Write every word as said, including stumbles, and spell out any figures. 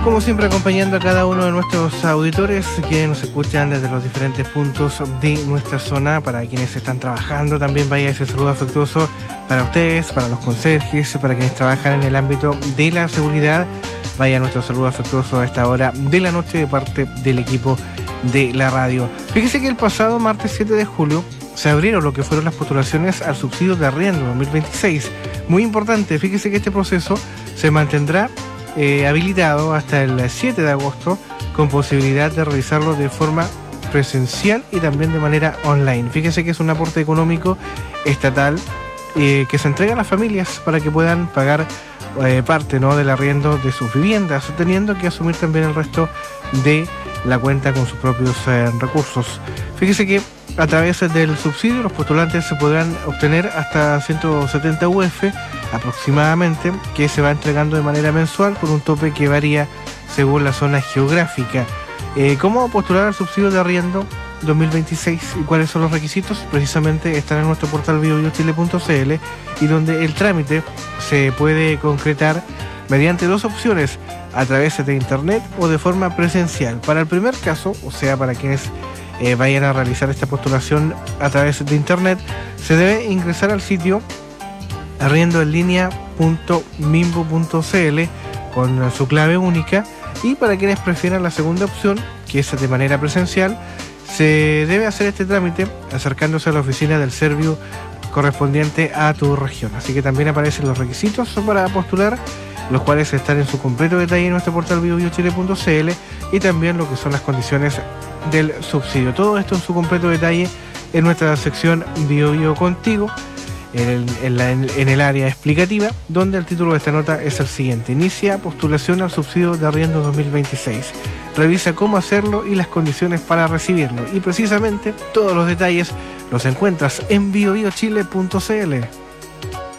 Como siempre, acompañando a cada uno de nuestros auditores que nos escuchan desde los diferentes puntos de nuestra zona. Para quienes están trabajando, también vaya ese saludo afectuoso para ustedes, para los conserjes, para quienes trabajan en el ámbito de la seguridad. Vaya nuestro saludo afectuoso a esta hora de la noche de parte del equipo de la radio. Fíjese que el pasado martes siete de julio se abrieron lo que fueron las postulaciones al subsidio de arriendo dos mil veintiséis. Muy importante, fíjese que este proceso se mantendrá Eh, habilitado hasta el siete de agosto, con posibilidad de realizarlo de forma presencial y también de manera online. Fíjese que es un aporte económico estatal eh, que se entrega a las familias para que puedan pagar eh, parte, ¿no?, del arriendo de sus viviendas, teniendo que asumir también el resto de la cuenta con sus propios eh, recursos. Fíjese que a través del subsidio los postulantes se podrán obtener hasta ciento setenta U F aproximadamente, que se va entregando de manera mensual con un tope que varía según la zona geográfica. Eh, ¿Cómo postular al subsidio de arriendo dos mil veintiséis y cuáles son los requisitos? Precisamente están en nuestro portal bio bio chile punto c l, y donde el trámite se puede concretar mediante dos opciones: a través de internet o de forma presencial. Para el primer caso, o sea, para quienes eh, vayan a realizar esta postulación a través de internet, se debe ingresar al sitio arriendoenlinea punto mimbo punto c l con su clave única. Y para quienes prefieran la segunda opción, que es de manera presencial, se debe hacer este trámite acercándose a la oficina del Serviu correspondiente a tu región. Así que también aparecen los requisitos para postular, los cuales están en su completo detalle en nuestro portal bio bio chile punto c l, y también lo que son las condiciones del subsidio. Todo esto en su completo detalle en nuestra sección Bio Bio Contigo, en el, en, la, en el área explicativa, donde el título de esta nota es el siguiente: inicia postulación al subsidio de arriendo dos mil veintiséis. Revisa cómo hacerlo y las condiciones para recibirlo. Y precisamente todos los detalles los encuentras en bio bio chile punto c l.